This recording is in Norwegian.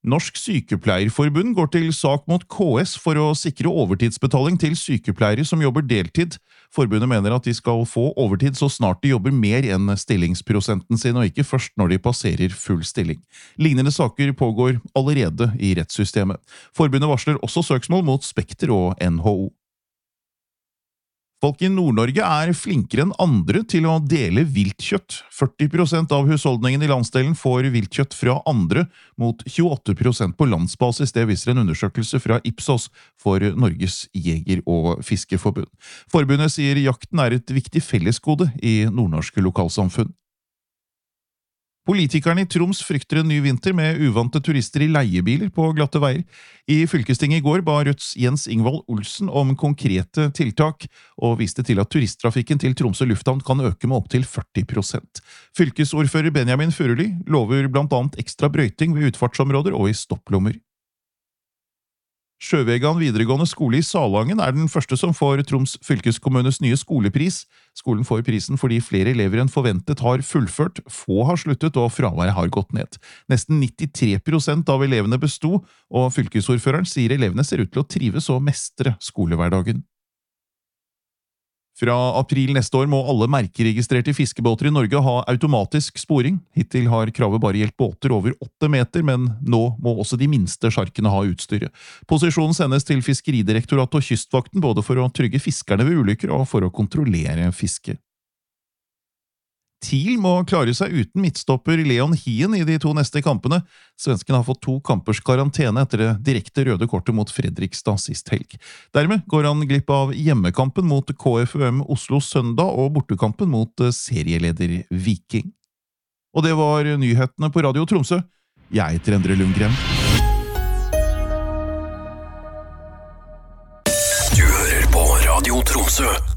Norsk Sykepleierforbund går til sak mot KS for å sikre overtidsbetaling til sykepleiere som jobber deltid. Forbundet mener at de skal få overtid så snart de jobber mer enn stillingsprosenten sin, og ikke først når de passerer full stilling. Lignende saker pågår allerede i rettssystemet. Forbundet varsler også søksmål mot Spekter og NHO. Folk i Nord-Norge flinkere enn andre til å dele viltkjøtt. 40% av husholdningen i landsdelen får viltkjøtt fra andre, mot 28% på landsbasis. Det viser en undersøkelse fra Ipsos for Norges Jeger- og Fiskerforbund. Forbundet sier jakten et viktig fellesgode i nordnorske lokalsamfunn. Politikerne i Troms frykter en ny vinter med uvante turister i leiebiler på glatte veier. I fylkestinget i går ba Rødts Jens Ingvald Olsen om konkrete tiltak, og viste til at turisttrafikken til Tromsø lufthavn kan øke med opp til 40%. Fylkesordfører Benjamin Furuli lover blant annet ekstra brøyting ved utfartsområder og i stopplommer. Sjøvegan videregående skole i Salangen den første som får Troms fylkeskommunes nye skolepris. Skolen får prisen fordi flere elever enn forventet har fullført, få har sluttet og fraværet har gått ned. Nesten 93% av elevene besto, og fylkesordføreren sier elevene ser ut til å trives og mestre skolehverdagen. Fra april neste år må alle merkeregistrerte fiskebåter i Norge ha automatisk sporing. Hittil har kravet bare gjeldt båter over 8 meter, men nå må også de minste sjarkene ha utstyret. Posisjonen sendes til Fiskeridirektoratet og Kystvakten, både for å trygge fiskerne ved ulykker og for å kontrollere fiske. TIL må klare seg uten midtstopper Leon Hien i de 2 neste kampene. Svensken har fått 2 kampers karantene etter det direkte røde kortet mot Fredrikstad sist helg. Dermed går han glipp av hjemmekampen mot KFUM Oslo søndag og bortekampen mot serieleder Viking. Og det var nyhetene på Radio Tromsø. Jeg heter Endre Lundgren. Du hører på Radio Tromsø.